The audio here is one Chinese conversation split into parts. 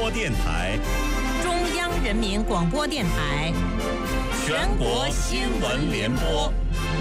播电台、 中央人民广播电台、 全国新闻联播。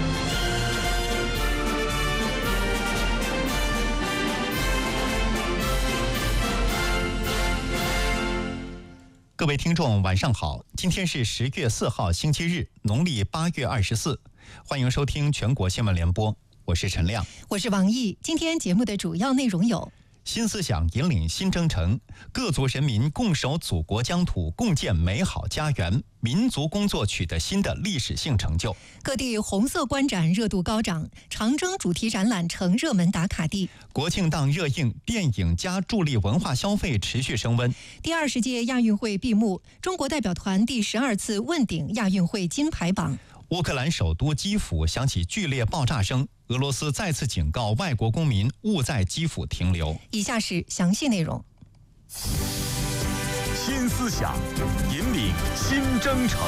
各位听众，晚上好！今天是10月4号，星期日，农历8月24。欢迎收听全国新闻联播，我是陈亮， 我是王毅。今天节目的主要内容有： 新思想引领新征程，各族人民共守祖国疆土，共建美好家园，民族工作取得新的历史性成就。 各地红色观展热度高涨，长征主题展览成热门打卡地。 国庆档热映，电影加助力文化消费持续升温。 第20届亚运会闭幕，中国代表团第12次问鼎亚运会金牌榜。 乌克兰首都基辅响起剧烈爆炸声，俄罗斯再次警告外国公民勿在基辅停留。 以下是详细内容。 新思想引领新征程。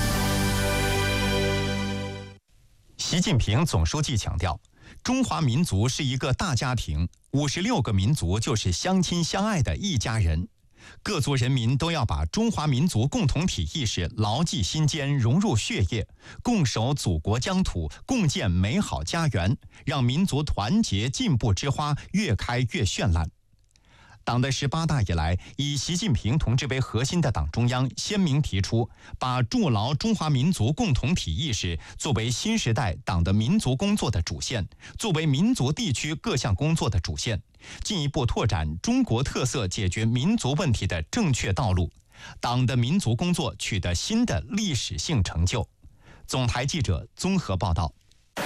习近平总书记强调，中华民族是一个大家庭，56个民族就是相亲相爱的一家人。各族人民都要把中华民族共同体意识牢记心间，融入血液，共守祖国疆土，共建美好家园，让民族团结进步之花越开越绚烂。党的18大以来，以习近平同志为核心的党中央鲜明提出，把筑牢中华民族共同体意识作为新时代党的民族工作的主线，作为民族地区各项工作的主线，进一步拓展中国特色解决民族问题的正确道路，党的民族工作取得新的历史性成就。总台记者综合报道。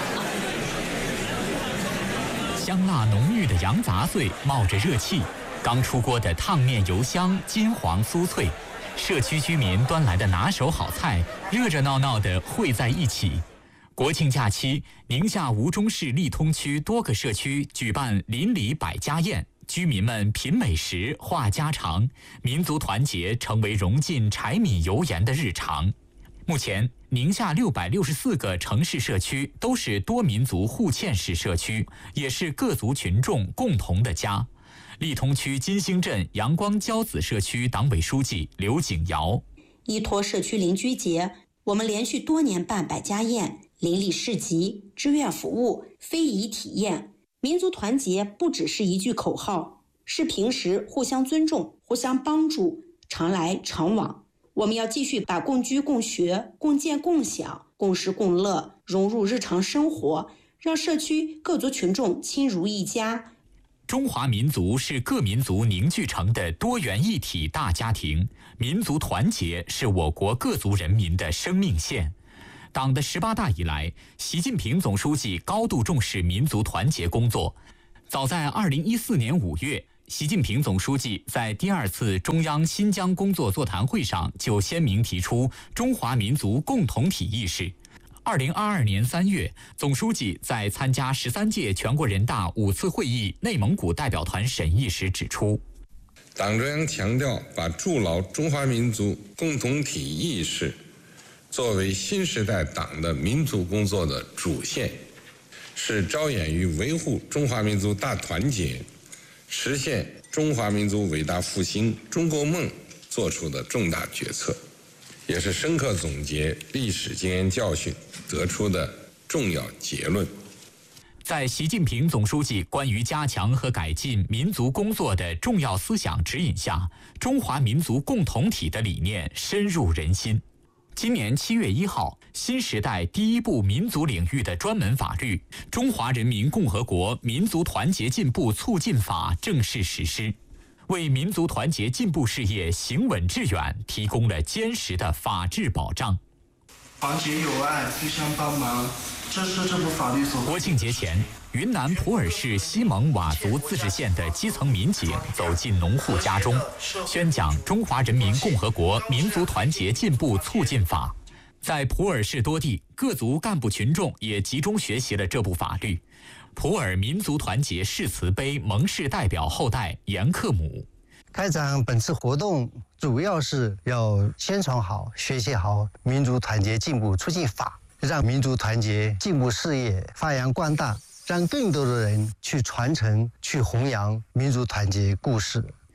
香辣浓郁的羊杂碎冒着热气，刚出锅的烫面油香金黄酥脆，社区居民端来的拿手好菜热热闹闹地汇在一起。国庆假期，宁夏吴忠市利通区多个社区举办邻里百家宴，居民们品美食话家常，民族团结成为融进柴米油盐的日常。目前，宁夏664个城市社区都是多民族互嵌式社区，也是各族群众共同的家。利通区金星镇阳光骄子社区党委书记刘景尧： 依托社区邻居节，我们连续多年办百家宴、邻里市集、志愿服务、非遗体验。民族团结不只是一句口号，是平时互相尊重、互相帮助，常来常往。我们要继续把共居共学、共建共享、共食共乐融入日常生活，让社区各族群众亲如一家。 中华民族是各民族凝聚成的多元一体大家庭，民族团结是我国各族人民的生命线。党的18大以来，习近平总书记高度重视民族团结工作。早在2014年5月，习近平总书记在第2次中央新疆工作座谈会上就鲜明提出中华民族共同体意识。2022年3月，总书记在参加13届全国人大5次会议内蒙古代表团审议时指出， 党中央强调把筑牢中华民族共同体意识作为新时代党的民族工作的主线，是着眼于维护中华民族大团结、实现中华民族伟大复兴中国梦做出的重大决策，也是深刻总结历史经验教训得出的重要结论。 在习近平总书记关于加强和改进民族工作的重要思想指引下，中华民族共同体的理念深入人心。今年7月1号，新时代第一部民族领域的专门法律《中华人民共和国民族团结进步促进法》正式实施，为民族团结进步事业行稳致远提供了坚实的法治保障。 团结友爱，互相帮忙，这是这部法律所。 国庆节前，云南普洱市西蒙佤族自治县的基层民警走进农户家中，宣讲《中华人民共和国民族团结进步促进法》。在普洱市多地，各族干部群众也集中学习了这部法律。普洱民族团结誓词碑蒙氏代表后代严克姆： 开展本次活动主要是要宣传好、学习好《民族团结进步促进法》，让民族团结进步事业发扬光大，让更多的人去传承、去弘扬民族团结故事。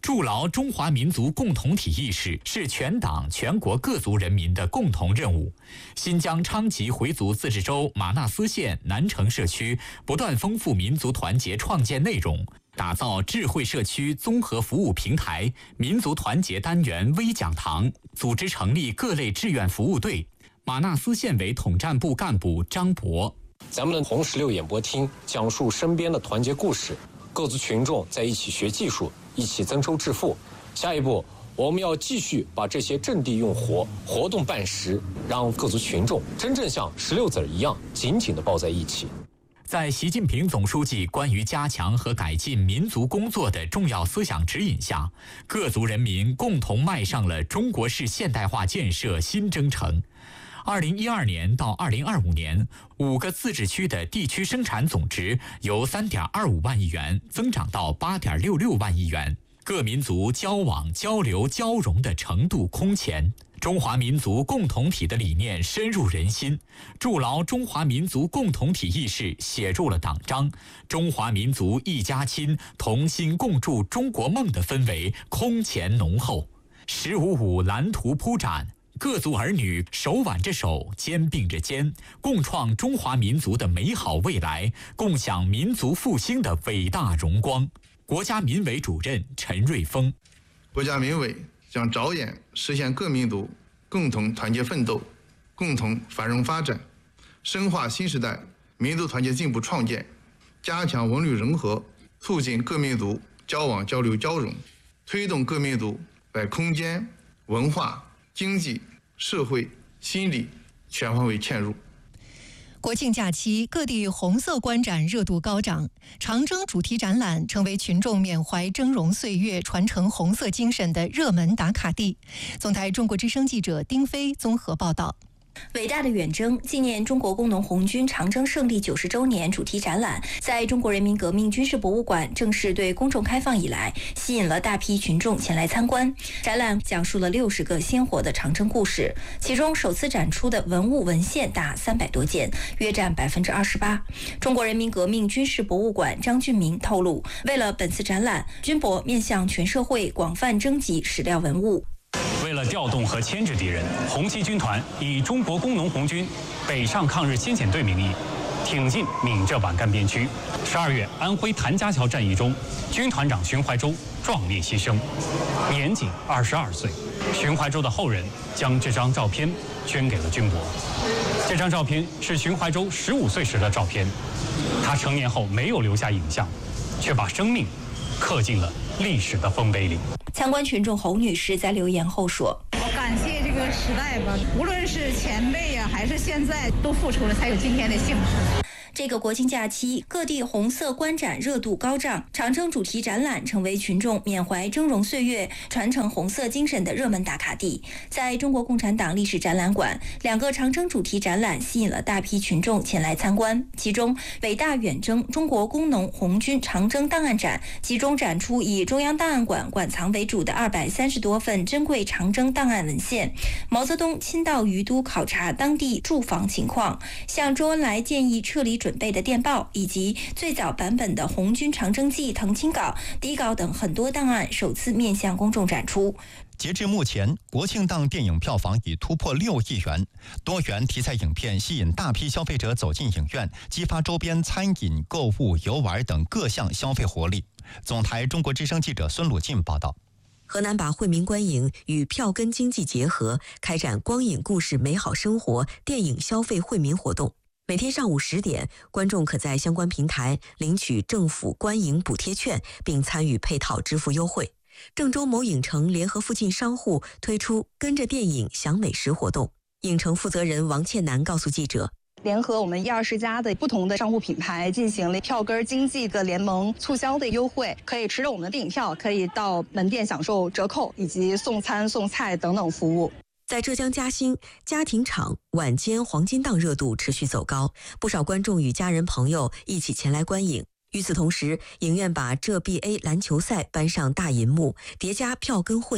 筑牢中华民族共同体意识是全党全国各族人民的共同任务。新疆昌吉回族自治州玛纳斯县南城社区不断丰富民族团结创建内容，打造智慧社区综合服务平台、民族团结单元微讲堂，组织成立各类志愿服务队。玛纳斯县委统战部干部张博： 咱们的红16演播厅讲述身边的团结故事，各族群众在一起学技术，一起增收致富。下一步，我们要继续把这些阵地用活，活动办实，让各族群众真正像16子一样紧紧地抱在一起。 在习近平总书记关于加强和改进民族工作的重要思想指引下，各族人民共同迈上了中国式现代化建设新征程。2012年到2025年，5个自治区的地区生产总值由3.25万亿元增长到8.66万亿元，各民族交往、交流、交融的程度空前。中华民族共同体的理念深入人心，筑牢中华民族共同体意识写入了党章，中华民族一家亲、同心共筑中国梦的氛围空前浓厚。“15.5”蓝图铺展，各族儿女手挽着手，肩并着肩，共创中华民族的美好未来，共享民族复兴的伟大荣光。国家民委主任陈瑞峰： 国家民委将着眼实现各民族共同团结奋斗、共同繁荣发展，深化新时代民族团结进步创建，加强文旅融合，促进各民族交往交流交融，推动各民族在空间、文化、经济、社会、心理全方位嵌入。 国庆假期，各地红色观展热度高涨，长征主题展览成为群众缅怀峥嵘岁月、传承红色精神的热门打卡地。总台中国之声记者丁飞综合报道。 伟大的远征纪念中国工农红军长征胜利90周年主题展览在中国人民革命军事博物馆正式对公众开放以来，吸引了大批群众前来参观。展览讲述了60个鲜活的长征故事，其中首次展出的文物文献达300多件，约占28%。中国人民革命军事博物馆张俊明透露，为了本次展览，军博面向全社会广泛征集史料文物。 为了调动和牵制敌人，红七军团以中国工农红军北上抗日先遣队名义，挺进闽浙皖赣边区。12月，安徽谭家桥战役中，军团长荀怀洲壮烈牺牲，年仅22岁。荀怀洲的后人将这张照片捐给了军博。这张照片是荀怀洲15岁时的照片，他成年后没有留下影像，却把生命刻进了历史的丰碑里。 参观群众侯女士在留言后说：“ 我感谢这个时代吧，无论是前辈呀，还是现在，都付出了才有今天的幸福。” 这个国庆假期，各地红色观展热度高涨，长征主题展览成为群众缅怀峥嵘岁月、传承红色精神的热门打卡地。在中国共产党历史展览馆，2个长征主题展览吸引了大批群众前来参观。其中，伟大远征中国工农红军长征档案展集中展出以中央档案馆馆藏为主的230多份珍贵长征档案文献。毛泽东亲到于都考察当地住房情况，向周恩来建议撤离准备的电报，以及最早版本的红军长征记誊清稿、底稿等很多档案首次面向公众展出。 截至目前，国庆档电影票房已突破6亿元，多元题材影片吸引大批消费者走进影院，激发周边餐饮、购物、游玩等各项消费活力。总台中国之声记者孙鲁进报道。 河南把惠民观影与票根经济结合，开展光影故事美好生活电影消费惠民活动。每天上午10点，观众可在相关平台领取政府观影补贴券，并参与配套支付优惠。郑州某影城联合附近商户推出跟着电影享美食活动。影城负责人王倩楠告诉记者， 联合我们120家的不同的商户品牌进行了票根经济的联盟促销的优惠，可以持着我们的电影票，可以到门店享受折扣以及送餐送菜等等服务。 在浙江嘉兴，家庭场晚间黄金档热度持续走高，不少观众与家人朋友一起前来观影。与此同时，影院把浙 BA 篮球赛搬上大银幕，叠加票根惠民。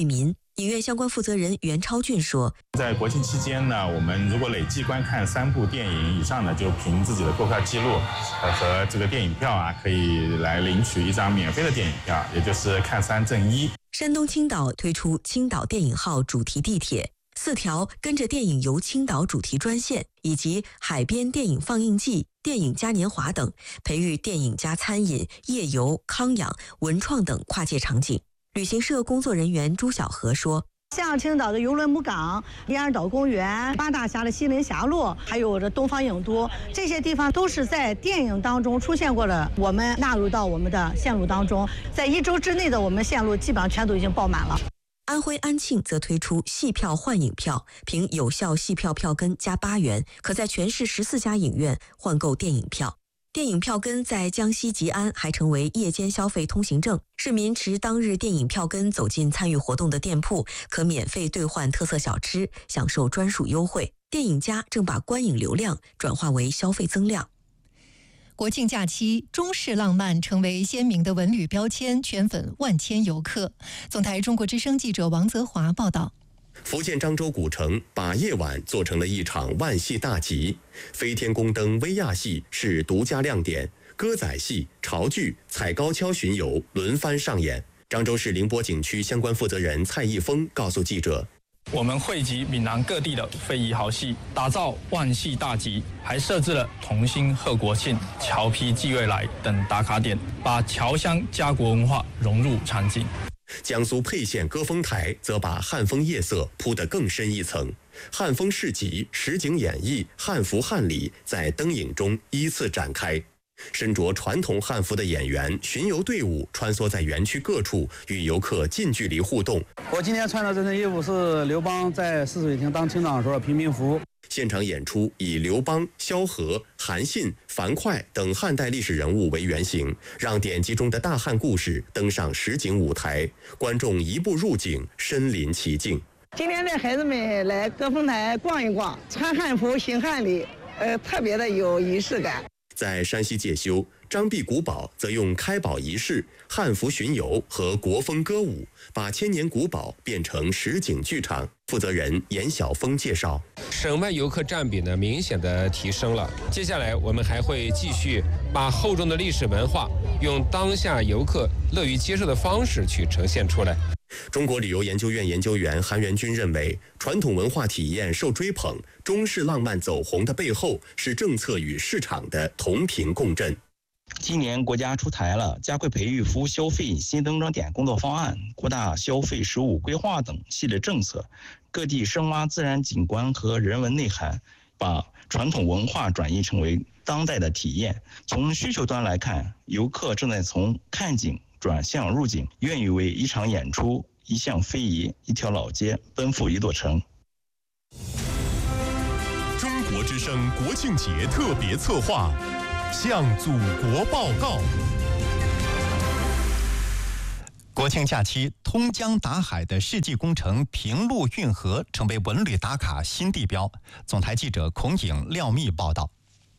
影院相关负责人袁超俊说：“ 在国庆期间呢，我们如果累计观看3部电影以上呢，就凭自己的购票记录和这个电影票可以来领取1张免费的电影票，也就是看3赠1。” 山东青岛推出青岛电影号主题地铁，4条跟着电影游青岛主题专线，以及海边电影放映季、电影嘉年华等，培育电影加餐饮、夜游、康养、文创等跨界场景。旅行社工作人员朱小河说：“ 像青岛的游轮母港、连尔岛公园、八大峡的西林峡路，还有这东方影都，这些地方都是在电影当中出现过的，我们纳入到我们的线路当中。在1周之内的，我们线路基本上全都已经爆满了。” 安徽安庆则推出戏票换影票，凭有效戏票票根加8元，可在全市14家影院换购电影票。电影票根在江西吉安还成为夜间消费通行证，市民持当日电影票根走进参与活动的店铺，可免费兑换特色小吃，享受专属优惠。电影家正把观影流量转化为消费增量。 国庆假期，中式浪漫成为鲜明的文旅标签，圈粉万千游客。总台中国之声记者王泽华报道。 福建漳州古城把夜晚做成了一场万戏大集，飞天宫灯威亚戏是独家亮点，歌仔戏、潮剧、踩高跷巡游轮番上演。漳州市宁波景区相关负责人蔡义峰告诉记者：“ 我们汇集闽南各地的非遗好戏，打造万戏大集，还设置了同心贺国庆、侨批寄未来等打卡点，把侨乡家国文化融入场景。” 江苏沛县歌峰台则把汉风夜色铺得更深一层，汉风市集、实景演绎、汉服汉礼在灯影中依次展开。身着传统汉服的演员、巡游队伍穿梭在园区各处，与游客近距离互动。 我今天穿的这身衣服是刘邦在泗水亭当清长时候的平民服。 现场演出以刘邦、萧何、韩信、樊哙等汉代历史人物为原型，让典籍中的大汉故事登上实景舞台，观众一步入境，身临其境。 今天带孩子们来歌峰台逛一逛，穿汉服行汉礼，特别的有仪式感。 在山西介休，张壁古堡则用开宝仪式、汉服巡游和国风歌舞，把千年古堡变成实景剧场。负责人严晓峰介绍， 省外游客占比呢明显的提升了。接下来我们还会继续把厚重的历史文化用当下游客乐于接受的方式去呈现出来。 中国旅游研究院研究员韩元军认为，传统文化体验受追捧，中式浪漫走红的背后是政策与市场的同频共振。 今年国家出台了加快培育服务消费新增长点工作方案、扩大消费实务规划等系列政策，各地深挖自然景观和人文内涵，把传统文化转移成为当代的体验。从需求端来看，游客正在从看景转向入景，愿意为一场演出、一项非遗、一条老街奔赴一座城。 中国之声国庆节特别策划，向祖国报告。 国庆假期，通江达海的世纪工程平陆运河成为文旅打卡新地标。总台记者孔颖、廖密报道。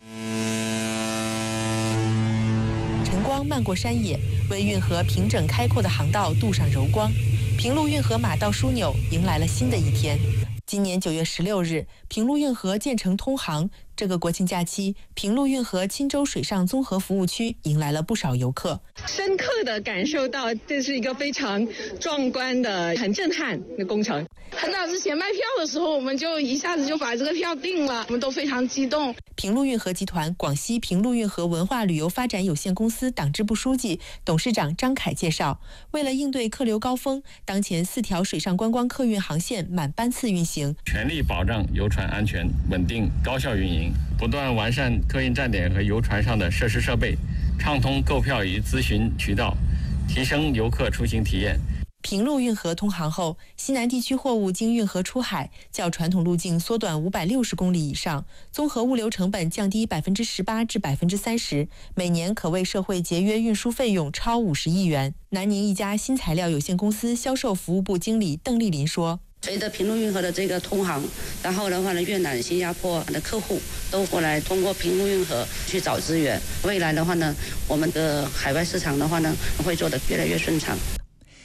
晨光漫过山野，为运河平整开阔的航道镀上柔光。平陆运河马道枢纽迎来了新的一天。今年9月16日，平陆运河建成通航。这个国庆假期，平陆运河钦州水上综合服务区迎来了不少游客， 深刻地感受到这是一个非常壮观的、很震撼的工程。很早之前卖票的时候，我们就一下子就把这个票定了，我们都非常激动。 平陆运河集团广西平陆运河文化旅游发展有限公司党支部书记、董事长张凯介绍，为了应对客流高峰，当前4条水上观光客运航线满班次运行， 全力保障游船安全、稳定、高效运营，不断完善客运站点和游船上的设施设备，畅通购票与咨询渠道，提升游客出行体验。 平陆运河通航后，西南地区货物经运河出海，较传统路径缩短560公里以上，综合物流成本降低18%至30%，每年可为社会节约运输费用超50亿元。南宁一家新材料有限公司销售服务部经理邓丽林说， 随着平陆运河的这个通航，然后的话呢，越南、新加坡的客户都过来通过平陆运河去找资源。未来的话呢，我们的海外市场的话呢，会做得越来越顺畅。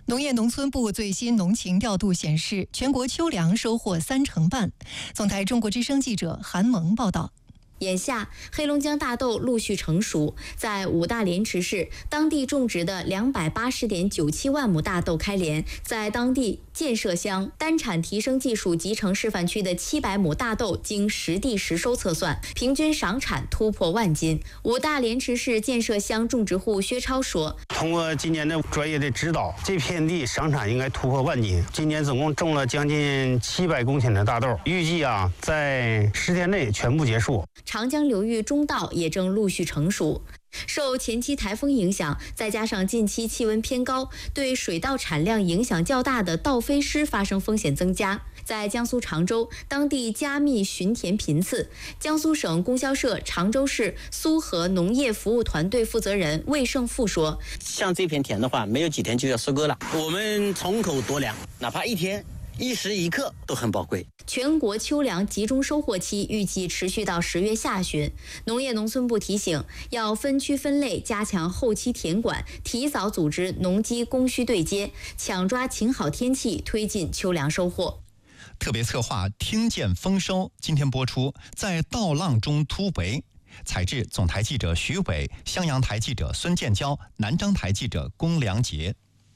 农业农村部最新农情调度显示，全国秋粮收获3成半。总台中国之声记者韩萌报道。 眼下，黑龙江大豆陆续成熟，在五大连池市，当地种植的280.97万亩大豆开镰，在当地建设乡单产提升技术集成示范区的700亩大豆经实地实收测算，平均赏产突破万斤。五大连池市建设乡种植户薛超说：“ 通过今年的专业的指导，这片地赏产应该突破万斤。今年总共种了将近700公顷的大豆，预计在10天内全部结束。” 长江流域中稻也正陆续成熟。受前期台风影响，再加上近期气温偏高，对水稻产量影响较大的稻飞失发生风险增加。在江苏常州，当地加密巡田频次。江苏省供销社常州市苏河农业服务团队负责人魏胜富说：“ 像这片田的话，没有几天就要收割了。我们从口夺粮，哪怕一天、一时一刻都很宝贵。” 全国秋粮集中收获期预计持续到10月下旬。农业农村部提醒，要分区分类，加强后期田管，提早组织农机供需对接，抢抓晴好天气，推进秋粮收获。 特别策划听见丰收今天播出，在稻浪中突围。采制总台记者徐伟，襄阳台记者孙建交，南章台记者龚良杰。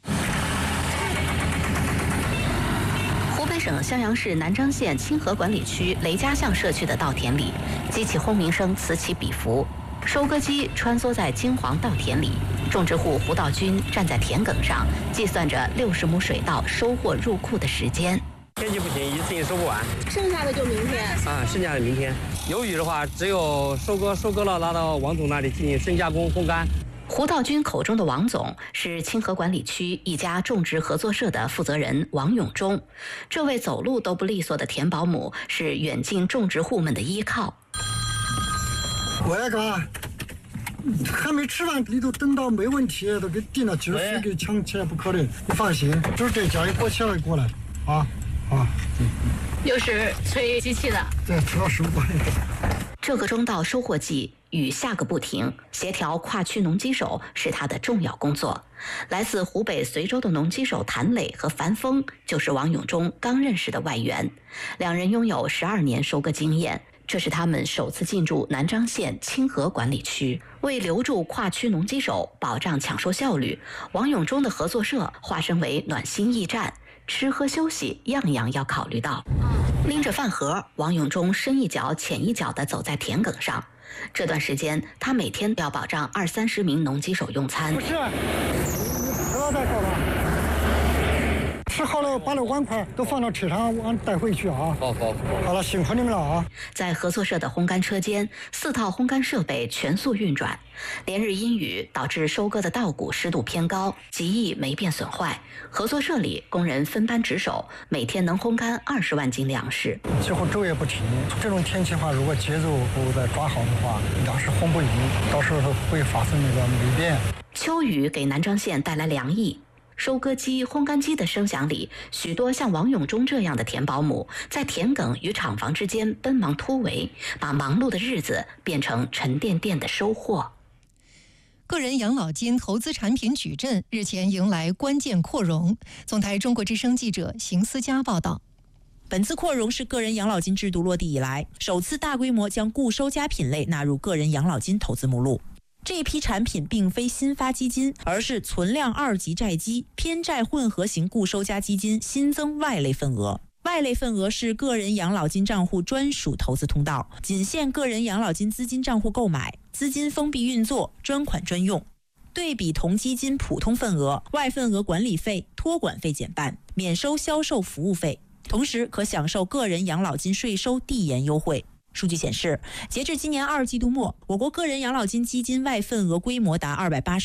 湖北省襄阳市南章县清河管理区雷家巷社区的稻田里，机器轰鸣声此起彼伏，收割机穿梭在金黄稻田里，种植户胡道军站在田埂上，计算着60亩水稻收获入库的时间。 天气不行，一次性收不完， 剩下的就明天剩下的明天。有雨的话，只有收割了，拿到王总那里进行深加工烘干。 胡道军口中的王总是清河管理区一家种植合作社的负责人王永忠。这位走路都不利索的田保姆是远近种植户们的依靠。 我那个还没吃完，你都等到没问题，都给定了，今儿非给抢起来不可能。你放心，就是这家一过起来过来啊。 又是催机器的， 对，催到15块。 这个中稻收获季雨下个不停，协调跨区农机手是他的重要工作。来自湖北随州的农机手谭磊和樊峰就是王永忠刚认识的外援，两人拥有12年收割经验。这是他们首次进驻南章县清河管理区，为留住跨区农机手，保障抢收效率，王永忠的合作社化身为暖心驿站。吃喝休息样样要考虑到。拎着饭盒，王永忠深一脚浅一脚地走在田埂上。这段时间，他每天要保障20-30名农机手用餐。 不是，不要再搞了。吃好了，把那碗筷都放到车上，带回去啊！好了，辛苦你们了啊！ 在合作社的烘干车间，4套烘干设备全速运转。连日阴雨导致收割的稻谷湿度偏高，极易霉变损坏。合作社里工人分班值守，每天能烘干20万斤粮食。 几乎昼夜不停。这种天气的话，如果节奏不再抓好的话，粮食烘不匀，到时候会发生那个霉变。 秋雨给南章县带来凉意。收割机、烘干机的声响里，许多像王永忠这样的田保姆在田埂与厂房之间奔忙突围，把忙碌的日子变成沉甸甸的收获。 个人养老金投资产品矩阵日前迎来关键扩容。总台中国之声记者邢思佳报道。 本次扩容是个人养老金制度落地以来首次大规模将固收加品类纳入个人养老金投资目录。这一批产品并非新发基金，而是存量2级债基、偏债混合型固收加基金新增外类份额。外类份额是个人养老金账户专属投资通道，仅限个人养老金资金账户购买，资金封闭运作，专款专用。对比同基金普通份额，外份额管理费、托管费减半，免收销售服务费，同时可享受个人养老金税收递延优惠。数据显示，截至今年2季度末，我国个人养老金基金外份额规模达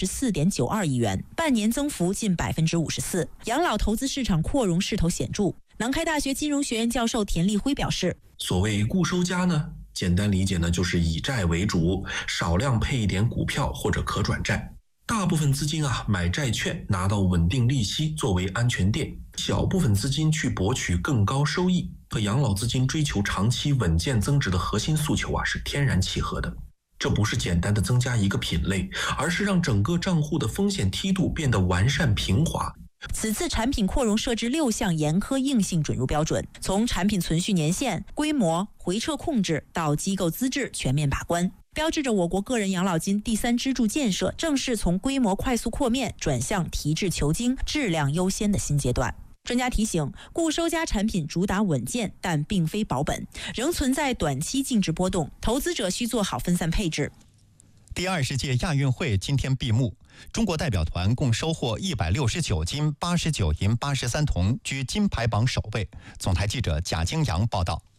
284.92亿元，半年增幅近54%，养老投资市场扩容势头显著。南开大学金融学院教授田立辉表示， 所谓固收加呢，简单理解呢，就是以债为主，少量配一点股票或者可转债。大部分资金买债券拿到稳定利息作为安全垫，小部分资金去博取更高收益，和养老资金追求长期稳健增值的核心诉求是天然契合的。这不是简单的增加一个品类，而是让整个账户的风险梯度变得完善平滑， 此次产品扩容设置6项严苛硬性准入标准，从产品存续年限、规模、回撤控制到机构资质全面把关，标志着我国个人养老金第3支柱建设正式从规模快速扩面转向提质求精、质量优先的新阶段。专家提醒，固收加产品主打稳健，但并非保本，仍存在短期净值波动，投资者需做好分散配置。 第20届亚运会今天闭幕，中国代表团共收获169金、89银、83铜，居金牌榜首位。总台记者贾京阳报道。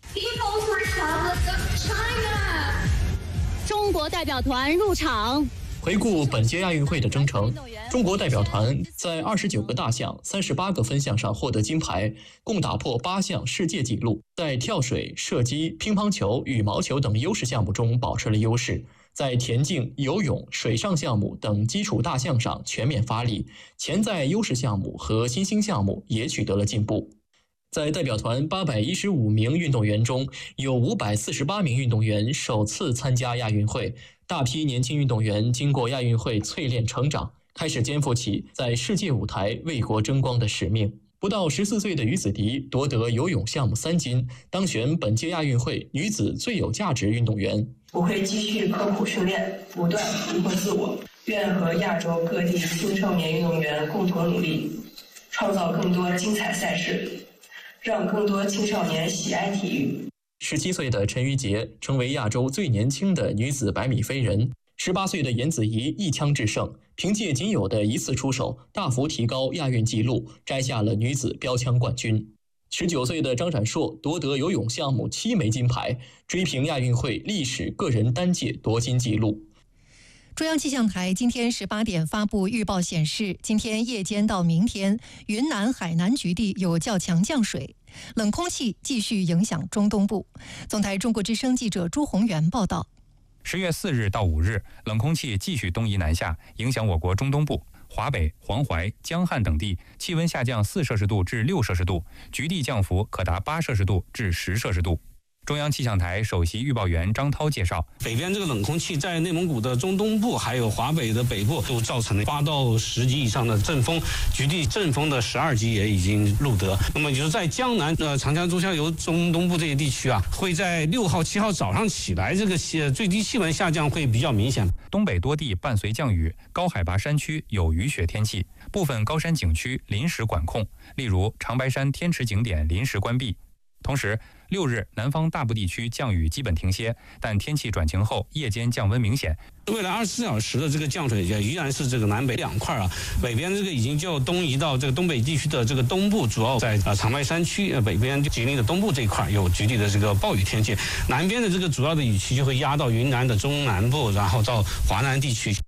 中国代表团入场。 回顾本届亚运会的征程，中国代表团在29个大项、38个分项上获得金牌，共打破8项世界纪录。在跳水、射击、乒乓球、羽毛球等优势项目中保持了优势，在田径、游泳、水上项目等基础大项上全面发力，潜在优势项目和新兴项目也取得了进步。在代表团815名运动员中，有548名运动员首次参加亚运会，大批年轻运动员经过亚运会淬炼成长，开始肩负起在世界舞台为国争光的使命。不到14岁的于子迪夺得游泳项目3金，当选本届亚运会女子最有价值运动员。 我会继续刻苦训练，不断突破自我，愿和亚洲各地青少年运动员共同努力，创造更多精彩赛事，让更多青少年喜爱体育。 17岁的陈芋洁成为亚洲最年轻的女子100米飞人，18岁的颜子怡一枪制胜，凭借仅有的1次出手，大幅提高亚运纪录，摘下了女子标枪冠军。19岁的张闪硕夺得游泳项目7枚金牌，追平亚运会历史个人单届夺金纪录。 中央气象台今天18点发布预报显示，今天夜间到明天，云南、海南局地有较强降水，冷空气继续影响中东部。总台中国之声记者朱宏元报道。 10月4日到5日，冷空气继续东移南下，影响我国中东部、华北、黄淮、江汉等地，气温下降4摄氏度至6摄氏度，局地降幅可达8摄氏度至10摄氏度。中央气象台首席预报员张涛介绍， 北边这个冷空气在内蒙古的中东部还有华北的北部都造成了8到10级以上的阵风，局地阵风的12级也已经录得。那么就是在江南、长江中下游中东部这些地区啊，会在6号、7号早上起来，这个最低气温下降会比较明显。 东北多地伴随降雨，高海拔山区有雨雪天气，部分高山景区临时管控，例如长白山天池景点临时关闭。同时，6日南方大部地区降雨基本停歇，但天气转晴后，夜间降温明显。 未来24小时的这个降水也依然是这个南北2块啊，北边这个已经就东移到这个东北地区的这个东部，主要在长白山区北边吉林的东部这一块有局地的这个暴雨天气，南边的这个主要的雨区就会压到云南的中南部，然后到华南地区。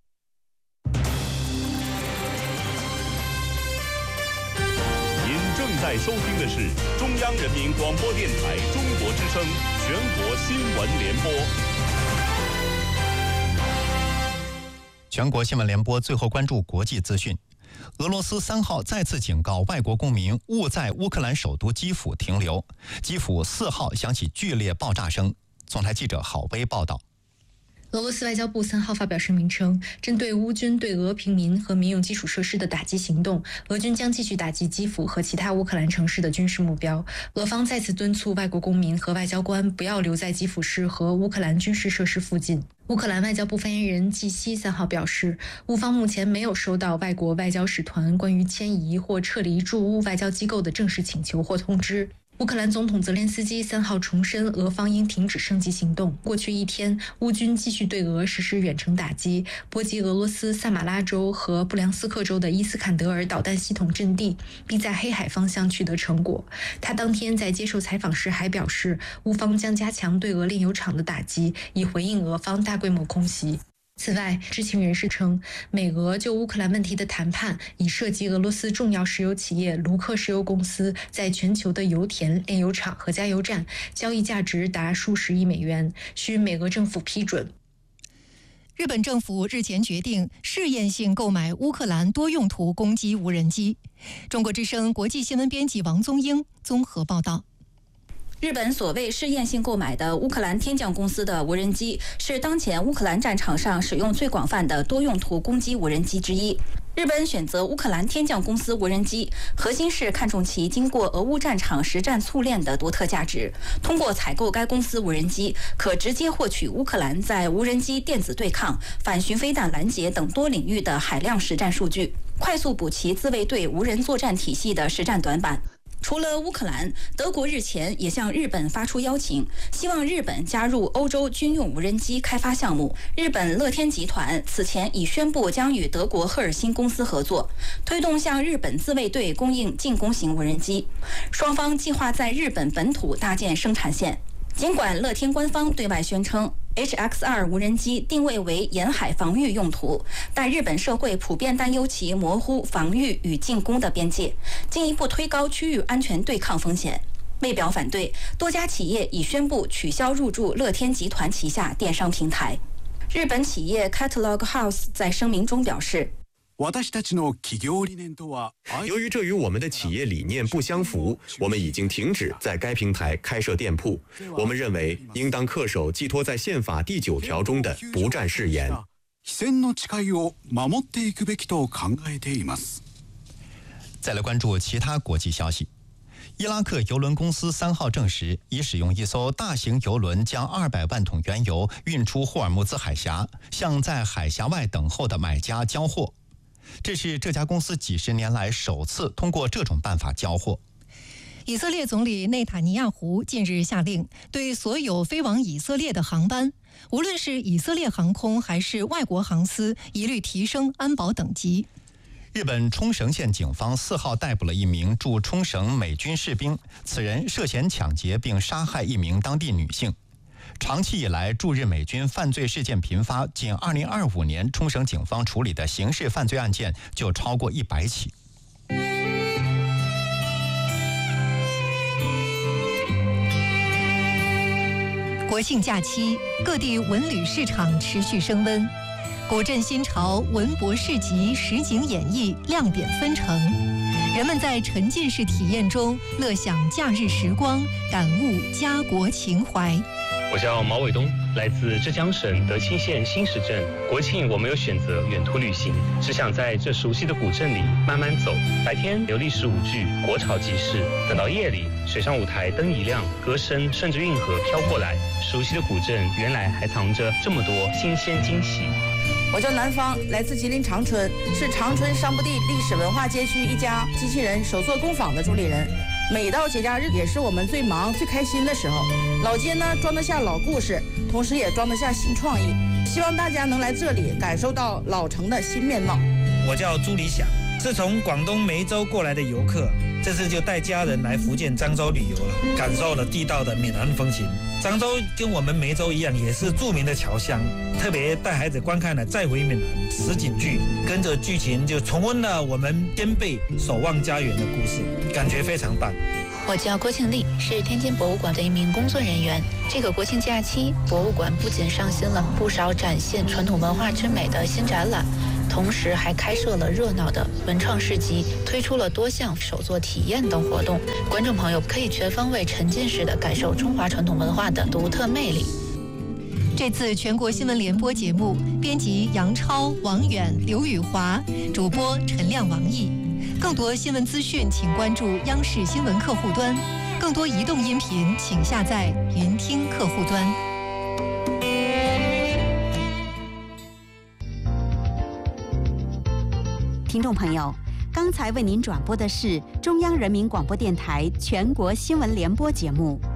正在收听的是中央人民广播电台中国之声全国新闻联播。 全国新闻联播最后关注国际资讯。俄罗斯3号再次警告外国公民勿在乌克兰首都基辅停留。基辅4号响起剧烈爆炸声。总台记者郝威报道。 俄罗斯外交部3号发表声明称，针对乌军对俄平民和民用基础设施的打击行动，俄军将继续打击基辅和其他乌克兰城市的军事目标。俄方再次敦促外国公民和外交官不要留在基辅市和乌克兰军事设施附近。乌克兰外交部发言人季希3号表示，乌方目前没有收到外国外交使团关于迁移或撤离驻乌外交机构的正式请求或通知。乌克兰总统泽连斯基3号重申，俄方应停止升级行动。过去1天，乌军继续对俄实施远程打击，波及俄罗斯萨马拉州和布良斯克州的伊斯坎德尔导弹系统阵地，并在黑海方向取得成果。他当天在接受采访时还表示，乌方将加强对俄炼油厂的打击，以回应俄方大规模空袭。此外，知情人士称，美俄就乌克兰问题的谈判已涉及俄罗斯重要石油企业卢克石油公司在全球的油田、炼油厂和加油站，交易价值达数十亿美元，需美俄政府批准。 日本政府日前决定试验性购买乌克兰多用途攻击无人机。中国之声国际新闻编辑王宗英综合报道。 日本所谓试验性购买的乌克兰天降公司的无人机，是当前乌克兰战场上使用最广泛的多用途攻击无人机之一。 日本选择乌克兰天降公司无人机，核心是看重其经过俄乌战场实战淬炼的独特价值。通过采购该公司无人机，可直接获取乌克兰在无人机电子对抗、反巡飞弹拦截等多领域的海量实战数据，快速补齐自卫队无人作战体系的实战短板。除了乌克兰，德国日前也向日本发出邀请，希望日本加入欧洲军用无人机开发项目。日本乐天集团此前已宣布将与德国赫尔辛公司合作，推动向日本自卫队供应进攻型无人机。双方计划在日本本土搭建生产线。尽管乐天官方对外宣称 HX-2 无人机定位为沿海防御用途，但日本社会普遍担忧其模糊防御与进攻的边界，进一步推高区域安全对抗风险。为表反对，多家企业已宣布取消入驻乐天集团旗下电商平台。日本企业 Catalog House 在声明中表示， 由于这与我们的企业理念不相符，我们已经停止在该平台开设店铺。我们认为应当恪守寄托在宪法第9条中的不战誓言。 再来关注其他国际消息。伊拉克邮轮公司3号证实，已使用一艘大型邮轮将200万桶原油运出霍尔木兹海峡，向在海峡外等候的买家交货。这是这家公司几十年来首次通过这种办法交货。 以色列总理内塔尼亚胡近日下令，对所有飞往以色列的航班，无论是以色列航空还是外国航司，一律提升安保等级。 日本冲绳县警方4号逮捕了一名驻冲绳美军士兵，此人涉嫌抢劫并杀害一名当地女性。长期以来，驻日美军犯罪事件频发，仅2025年冲绳警方处理的刑事犯罪案件就超过100起。 国庆假期，各地文旅市场持续升温，古镇新潮、文博市集、实景演绎亮点纷呈，人们在沉浸式体验中乐享假日时光，感悟家国情怀。 我叫毛伟东，来自浙江省德清县新石镇。国庆我没有选择远途旅行，只想在这熟悉的古镇里慢慢走。白天有历史舞剧、国潮集市，等到夜里，水上舞台灯一亮，歌声顺着运河飘过来，熟悉的古镇原来还藏着这么多新鲜惊喜。 我叫南方，来自吉林长春，是长春商埠地历史文化街区一家机器人手作工坊的主理人。每到节假日也是我们最忙最开心的时候。老街呢装得下老故事，同时也装得下新创意，希望大家能来这里感受到老城的新面貌。 我叫朱理想，是从广东梅州过来的游客，这次就带家人来福建漳州旅游了，感受了地道的闽南风情。漳州跟我们梅州一样，也是著名的侨乡，特别带孩子观看了《再回闽南》实景剧，跟着剧情就重温了我们先辈守望家园的故事，感觉非常棒。 我叫郭庆丽，是天津博物馆的一名工作人员。这个国庆假期，博物馆不仅上新了不少展现传统文化之美的新展览，同时还开设了热闹的文创市集，推出了多项手作体验等活动。观众朋友可以全方位沉浸式的感受中华传统文化的独特魅力。 这次全国新闻联播节目，编辑杨超、王远、刘宇华，主播陈亮、王毅。更多新闻资讯，请关注央视新闻客户端。更多移动音频，请下载云听客户端。 听众朋友，刚才为您转播的是中央人民广播电台全国新闻联播节目。